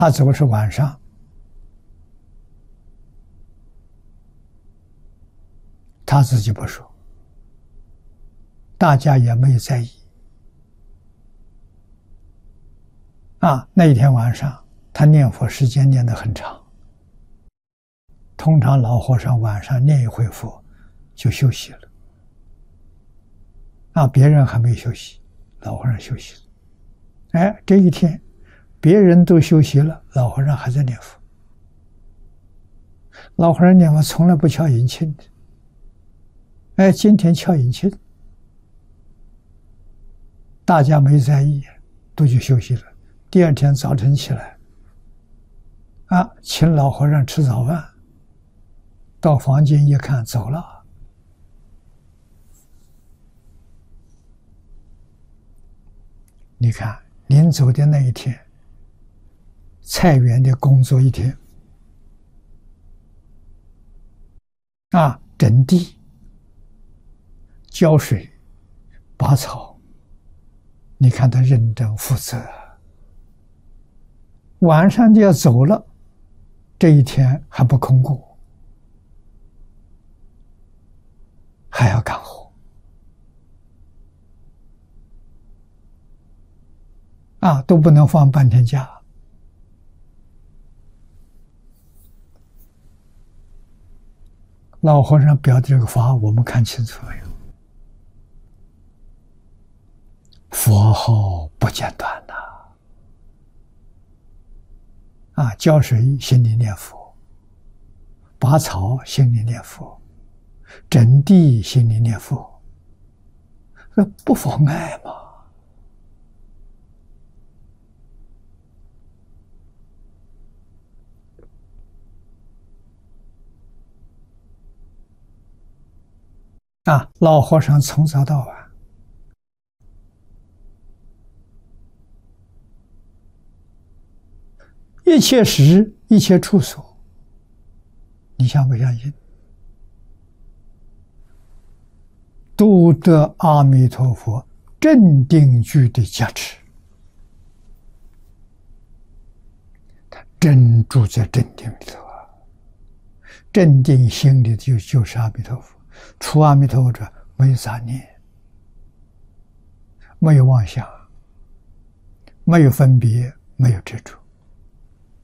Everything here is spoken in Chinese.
他走是晚上，他自己不说，大家也没有在意。那一天晚上，他念佛时间念得很长。通常老和尚晚上念一回佛就休息了。别人还没休息，老和尚休息了。这一天别人都休息了，老和尚还在念佛。老和尚念佛从来不敲引磬的，今天敲引磬，大家没在意，都去休息了。第二天早晨起来，请老和尚吃早饭，到房间一看走了。你看临走的那一天，菜园的工作一天，整地、浇水、拔草，你看他认真负责。晚上就要走了，这一天还不空过，还要干活。都不能放半天假。老和尚表的这个法，我们看清楚没有？佛号不间断呐！浇水心里念佛，拔草心里念佛，整地心里念佛，这不妨碍吗？老和尚从早到晚，一切时一切处所，你相不相信？都得阿弥陀佛镇定具的加持，他真住在镇定里头镇定心里就是阿弥陀佛。除阿弥陀佛者，没有杂念，没有妄想，没有分别，没有执着。